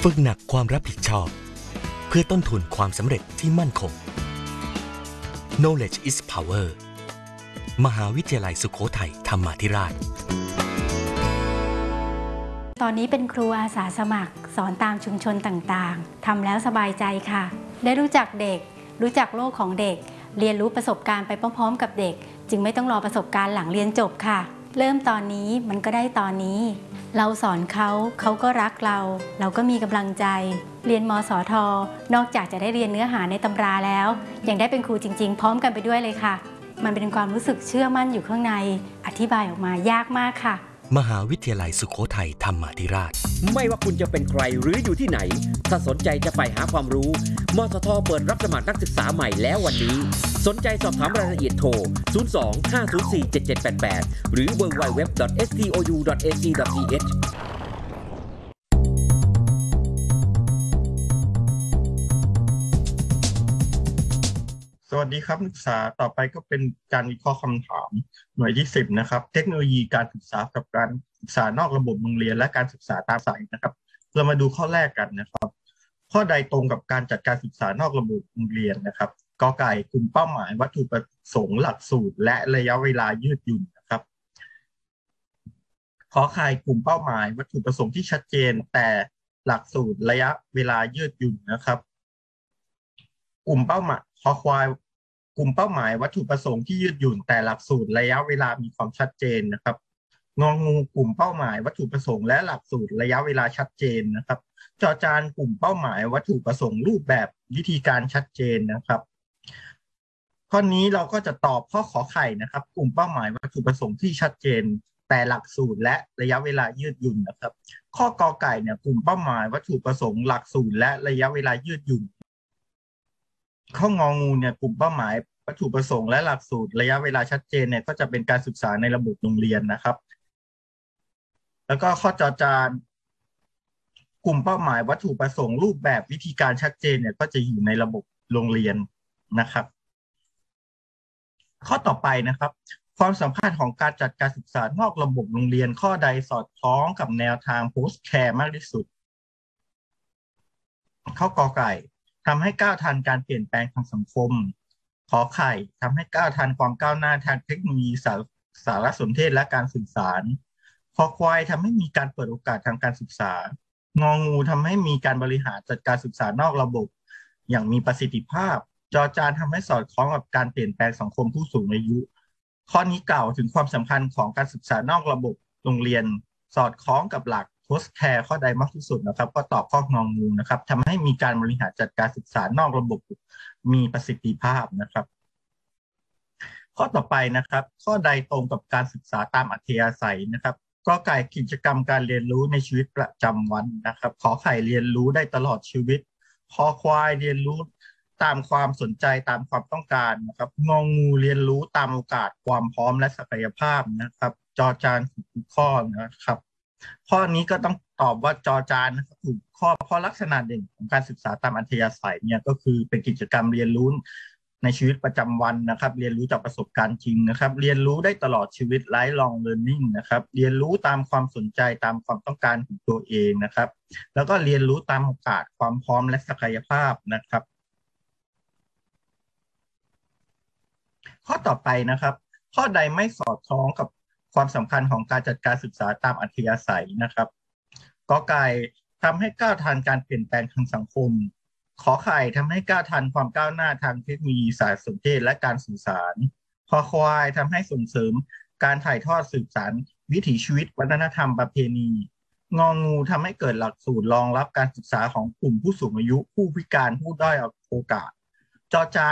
ฝึกหนักความรับผิดชอบเพื่อต้นทุนความสำเร็จที่มั่นคง Knowledge is Power มหาวิทยาลัยสุโขทัยธรรมาธิราชตอนนี้เป็นครูอาสาสมัครสอนตามชุมชนต่างๆทำแล้วสบายใจค่ะได้รู้จักเด็กรู้จักโลกของเด็กเรียนรู้ประสบการณ์ไปพร้อมๆกับเด็กจึงไม่ต้องรอประสบการณ์หลังเรียนจบค่ะเริ่มตอนนี้มันก็ได้ตอนนี้เราสอนเขาก็รักเราก็มีกำลังใจเรียนมสท.นอกจากจะได้เรียนเนื้อหาในตำราแล้วยังได้เป็นครูจริงๆพร้อมกันไปด้วยเลยค่ะมันเป็นความรู้สึกเชื่อมั่นอยู่ข้างในอธิบายออกมายากมากค่ะมหาวิทยาลัยสุโขทัยธรรมาธิราชไม่ว่าคุณจะเป็นใครหรืออยู่ที่ไหนถ้าสนใจจะไปหาความรู้มสท.เปิดรับสมัครนักศึกษาใหม่แล้ววันนี้สนใจสอบถามรายละเอียดโทร 02-504-7788 หรือ www.stou.ac.th สวัสดีครับนักศึกษาต่อไปก็เป็นการวิเคราะห์คำถามหน่วยที่10นะครับเทคโนโลยีการศึกษากับการศึกษานอกระบบโรงเรียนและการศึกษาตามสายนะครับเรามาดูข้อแรกกันนะครับข้อใดตรงกับการจัดการศึกษานอกระบบโรงเรียนนะครับกอไก่กลุ่มเป้าหมายวัตถุประสงค์หลักสูตรและระยะเวลายืดหยุ่นนะครับขอไข่กลุ่มเป้าหมายวัตถุประสงค์ที่ชัดเจนแต่หลักสูตรระยะเวลายืดหยุ่นนะครับกลุ่มเป้าหมายคอควายกลุ่มเป้าหมายวัตถุประสงค์ที่ยืดหยุ่นแต่หลักสูตรระยะเวลามีความชัดเจนนะครับงองูกลุ่มเป้าหมายวัตถุประสงค์และหลักสูตรระยะเวลาชัดเจนนะครับจอจานกลุ่มเป้าหมายวัตถุประสงค์รูปแบบวิธีการชัดเจนนะครับข้อนี้เราก็จะตอบข้อขอไข่นะครับกลุ่มเป้าหมายวัตถุประสงค์ที่ชัดเจนแต่หลักสูตรและระยะเวลายืดหยุ่นนะครับข้อกอไก่เนี่ยกลุ่มเป้าหมายวัตถุประสงค์หลักสูตรและระยะเวลายืดหยุ่นข้ององูเนี่ยกลุ่มเป้าหมายวัตถุประสงค์และหลักสูตรระยะเวลาชัดเจนเนี่ยก็จะเป็นการศึกษาในระบบโรงเรียนนะครับแล้วก็ข้อจอจานกลุ่มเป้าหมายวัตถุประสงค์รูปแบบวิธีการชัดเจนเนี่ยก็จะอยู่ในระบบโรงเรียนนะครับข้อต่อไปนะครับความสัมพันธ์ของการจัดการศึกษานอกระบบโรงเรียนข้อใดสอดคล้องกับแนวทาง post care มากที่สุดข้อกอไก่ทำให้ก้าวทันการเปลี่ยนแปลงทางสังคมขอไข่ทำให้ก้าวทันความก้าวหน้าทางเทคโนโลยีสารสนเทศและการสื่อสารคอควายทำให้มีการเปิดโอกาสทางการศึกษางองูทำให้มีการบริหารจัดการศึกษานอกระบบอย่างมีประสิทธิภาพจอจานทำให้สอดคล้องกับการเปลี่ยนแปลงสังคมผู้สูงอายุข้อนี้กล่าวถึงความสำคัญของการศึกษานอกระบบโรงเรียนสอดคล้องกับหลักpost care ข้อใดมากที่สุดนะครับก็ตอบข้ององูนะครับทำให้มีการบริหารจัดการศึกษานอกระบบมีประสิทธิภาพนะครับข้อต่อไปนะครับข้อใดตรงกับการศึกษาตามอัธยาศัยนะครับกอไก่กิจกรรมการเรียนรู้ในชีวิตประจำวันนะครับขอไข่เรียนรู้ได้ตลอดชีวิตคอควายเรียนรู้ตามความสนใจตามความต้องการนะครับงองูเรียนรู้ตามโอกาสความพร้อมและศักยภาพนะครับจอจานถูกข้อนะครับข้อนี้ก็ต้องตอบว่าจอจานนะครับถูกข้อเพราะลักษณะเด่นของการศึกษาตามอัธยาศัยเนี่ยก็คือเป็นกิจกรรมเรียนรู้ในชีวิตประจำวันนะครับเรียนรู้จากประสบการณ์จริงนะครับเรียนรู้ได้ตลอดชีวิต lifelong learning นะครับเรียนรู้ตามความสนใจตามความต้องการของตัวเองนะครับแล้วก็เรียนรู้ตามโอกาสความพร้อมและศักยภาพนะครับข้อต่อไปนะครับข้อใดไม่สอดคล้องกับความสำคัญของการจัดการศึกษาตามอัธยาศัยนะครับกอไก่ทำให้ก้าวทันการเปลี่ยนแปลงทางสังคมขอไข่ทำให้ก้าวทันความก้าวหน้าทางเทคโนโลยีสารสนเทศและการสื่อสารคอควายทำให้ส่งเสริมการถ่ายทอดสื่อสารวิถีชีวิตวัฒนธรรมประเพณีงองูทำให้เกิดหลักสูตรรองรับการศึกษาของกลุ่มผู้สูงอายุผู้พิการผู้ด้อยโอกาสจอจาน